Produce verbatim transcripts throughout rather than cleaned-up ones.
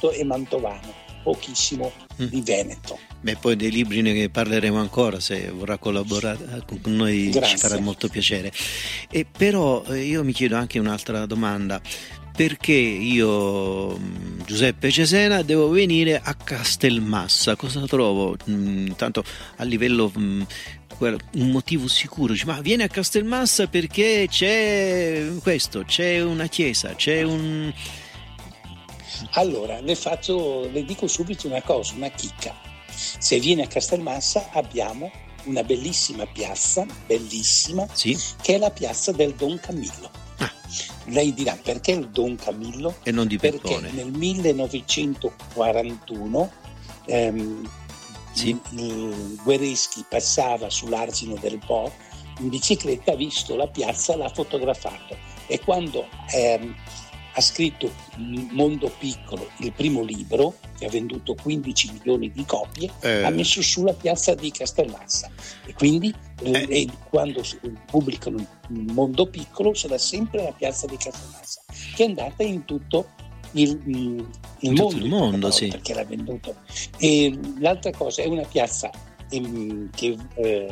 tutto è mantovano, pochissimo mm. di Veneto. Beh, poi dei libri ne parleremo ancora, se vorrà collaborare con noi. Grazie. Ci farà molto piacere. E però io mi chiedo anche un'altra domanda: perché io, Giuseppe Cesena, devo venire a Castelmassa? Cosa trovo? Intanto a livello un motivo sicuro, dice, ma vieni a Castelmassa perché c'è questo, c'è una chiesa, c'è un... Allora, le faccio, le dico subito una cosa, una chicca. Se vieni a Castelmassa abbiamo una bellissima piazza, bellissima, sì, che è la piazza del Don Camillo. Ah. Lei dirà, perché il Don Camillo? E non di Peppone? Perché nel millenovecentoquarantuno ehm, sì. il, il Guereschi passava sull'argine del Po in bicicletta, ha visto la piazza, l'ha fotografato, e quando ehm, ha scritto Mondo Piccolo, il primo libro che ha venduto quindici milioni di copie, eh. ha messo sulla piazza di Castelmassa, e quindi eh. Eh, quando pubblicano Mondo Piccolo sarà sempre la piazza di Castelmassa, che è andata in tutto il, il, il tutto mondo, il mondo però, sì. perché l'ha venduto. E l'altra cosa è una piazza ehm, che eh,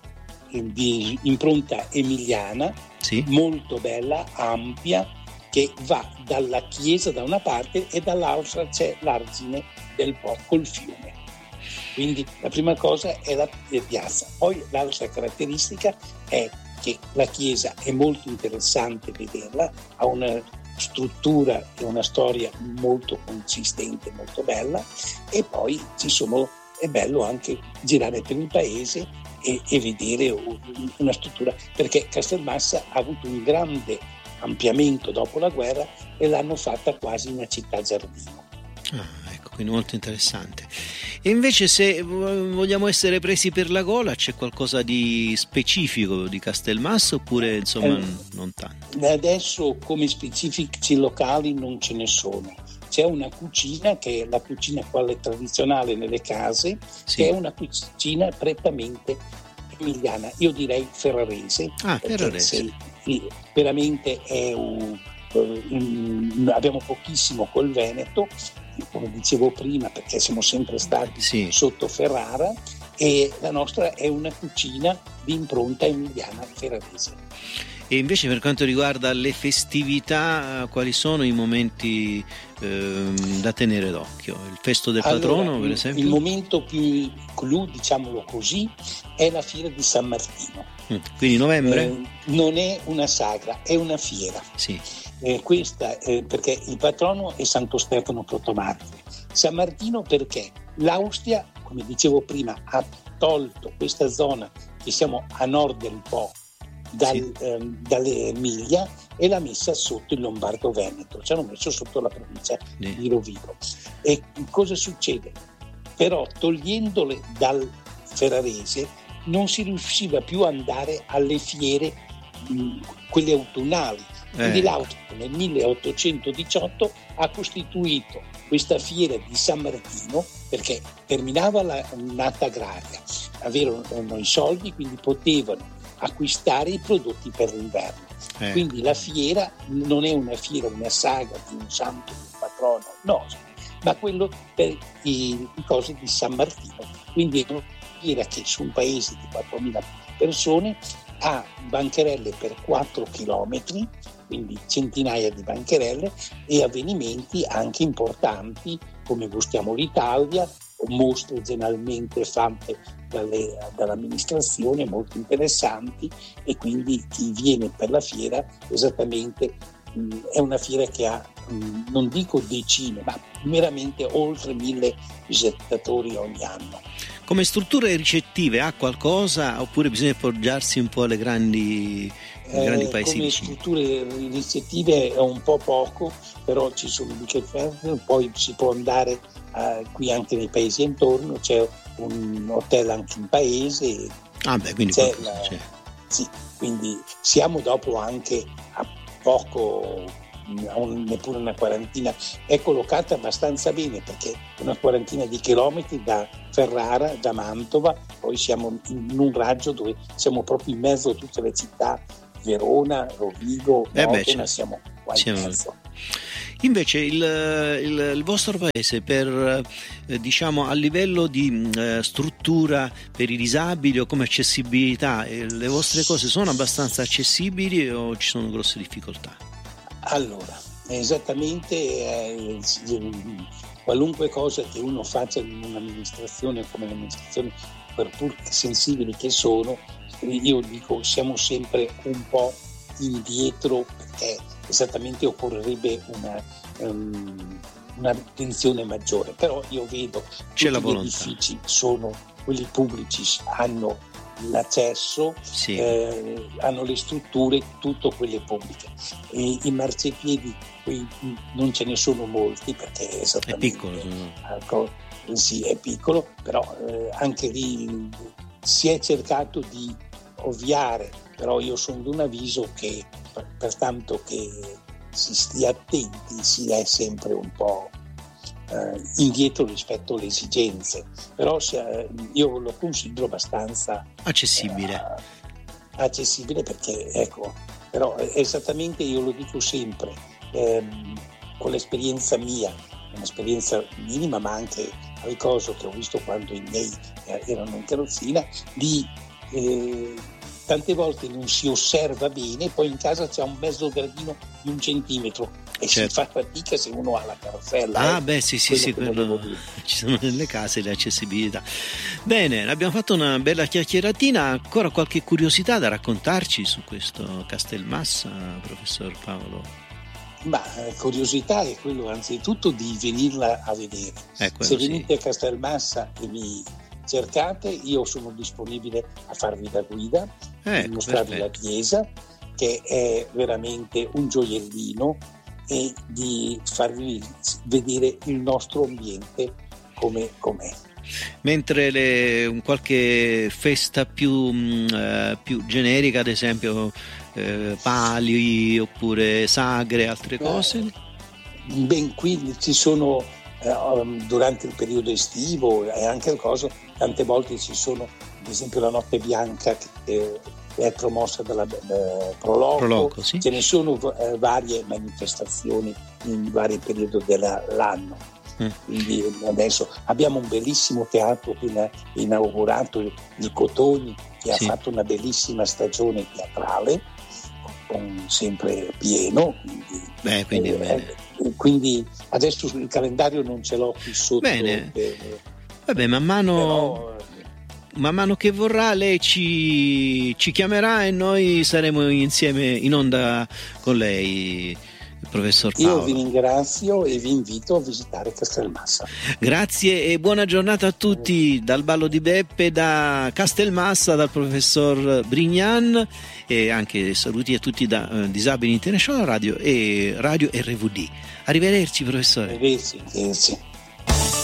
di impronta emiliana, sì. molto bella, ampia, che va dalla chiesa da una parte e dall'altra c'è l'argine del Po col fiume. Quindi la prima cosa è la piazza. Poi l'altra caratteristica è che la chiesa è molto interessante vederla, ha una struttura e una storia molto consistente, molto bella, e poi ci sono, è bello anche girare per il paese e, e vedere una struttura, perché Castelmassa ha avuto un grande ampliamento dopo la guerra e l'hanno fatta quasi una città giardino. Ah, ecco, quindi molto interessante. E invece, se vogliamo essere presi per la gola, c'è qualcosa di specifico di Castelmassa oppure insomma eh, non tanto? Adesso come specifici locali non ce ne sono. C'è una cucina che è la cucina quale tradizionale nelle case, sì, che è una cucina prettamente emiliana, io direi ferrarese. Ah, ferrarese. Se, veramente è un, um, abbiamo pochissimo col Veneto, come dicevo prima, perché siamo sempre stati sì. sotto Ferrara, e la nostra è una cucina di impronta emiliana ferrarese. E invece per quanto riguarda le festività, quali sono i momenti ehm, da tenere d'occhio? Il festo del patrono, allora, per esempio? Il momento più clou, diciamolo così, è la fiera di San Martino. Mm, quindi novembre? Eh, non è una sagra, è una fiera. Sì. Eh, questa eh, perché il patrono è Santo Stefano Protomartire. San Martino perché l'Austria, come dicevo prima, ha tolto questa zona che siamo a nord del Po, Dal, sì. ehm, dalle Emilia, e l'ha messa sotto il Lombardo-Veneto, ci hanno messo sotto la provincia sì. di Rovigo. E cosa succede? Però togliendole dal ferrarese non si riusciva più ad andare alle fiere, mh, quelle autunnali. Quindi eh. l'Austria nel milleottocentodiciotto ha costituito questa fiera di San Martino perché terminava l'annata agraria, avevano i soldi, quindi potevano acquistare i prodotti per l'inverno. Eh. Quindi la fiera non è una fiera, una saga di un santo, di un patrono, no, ma quello per i, i cose di San Martino. Quindi è una fiera che su un paese di quattromila persone ha bancherelle per quattro chilometri, quindi centinaia di bancherelle, e avvenimenti anche importanti come Gustiamo l'Italia, mostre generalmente fatte dalle, dall'amministrazione molto interessanti, e quindi chi viene per la fiera esattamente mh, è una fiera che ha mh, non dico decine ma meramente oltre mille visitatori ogni anno. Come strutture ricettive ha qualcosa oppure bisogna appoggiarsi un po' alle grandi, eh, grandi paesi come vicini? Strutture ricettive è un po' poco, però ci sono i Bichefeld, poi si può andare Uh, qui anche nei paesi intorno, c'è un hotel anche in paese. Ah beh, quindi c'è qualcosa, la, c'è. Sì, quindi siamo dopo anche a poco, a un, neppure una quarantina, è collocata abbastanza bene perché una quarantina di chilometri da Ferrara, da Mantova, poi siamo in un raggio dove siamo proprio in mezzo a tutte le città, Verona, Rovigo, eh Modena, beh, siamo qua in siamo... mezzo. Invece il, il, il vostro paese, per eh, diciamo a livello di eh, struttura per i disabili o come accessibilità, eh, le vostre cose sono abbastanza accessibili o ci sono grosse difficoltà? Allora, esattamente eh, qualunque cosa che uno faccia in un'amministrazione come l'amministrazione, per pur sensibili che sono, io dico siamo sempre un po' indietro, perché esattamente occorrerebbe una, um, un'attenzione maggiore, però io vedo C'è tutti la gli volontà. edifici sono quelli pubblici, hanno l'accesso, sì. eh, hanno le strutture, tutto quelle pubbliche, e i marciapiedi qui non ce ne sono molti perché è esattamente è piccolo, no? Sì, è piccolo, però eh, anche lì si è cercato di ovviare, però io sono di un avviso che per, pertanto che si stia attenti, si è sempre un po' eh, indietro rispetto alle esigenze, però se, io lo considero abbastanza accessibile eh, accessibile perché ecco, però esattamente io lo dico sempre ehm, con l'esperienza mia, un'esperienza minima ma anche al coso che ho visto quando i miei eh, erano in carrozzina, di eh, tante volte non si osserva bene, poi in casa c'è un mezzo gradino di un centimetro e certo. Si fa fatica se uno ha la carrozzella. Ah eh, beh sì sì sì, quello... ci sono nelle case le accessibilità. Bene, abbiamo fatto una bella chiacchieratina, ancora qualche curiosità da raccontarci su questo Castelmassa, professor Paolo? Ma curiosità è quello anzitutto di venirla a vedere. Eh, se venite sì. a Castelmassa e mi cercate, io sono disponibile a farvi da guida, eh, a mostrarvi perfetto. La chiesa, che è veramente un gioiellino, e di farvi vedere il nostro ambiente come com'è. Mentre le, qualche festa più, mh, più generica, ad esempio eh, pali oppure sagre, altre cose? Eh, ben qui ci sono eh, durante il periodo estivo e anche il coso, tante volte ci sono, ad esempio la Notte Bianca che è promossa dalla eh, Proloco, Proloco sì. Ce ne sono eh, varie manifestazioni in vari periodi dell'anno. Mm. Quindi adesso abbiamo un bellissimo teatro che è inaugurato, il Cotogni, che sì. Ha fatto una bellissima stagione teatrale, con sempre pieno. Quindi, Beh, quindi, eh, bene. Eh, quindi adesso il calendario non ce l'ho qui sotto. Bene. Eh, Vabbè, man mano, però, man mano che vorrà lei ci, ci chiamerà e noi saremo insieme in onda con lei, professor Paolo. Io vi ringrazio e vi invito a visitare Castelmassa. Grazie e buona giornata a tutti dal Ballo di Beppe, da Castelmassa, dal professor Brignan, e anche saluti a tutti da uh, Disabili International Radio e Radio R V D. Arrivederci professore. Arrivederci. Arrivederci.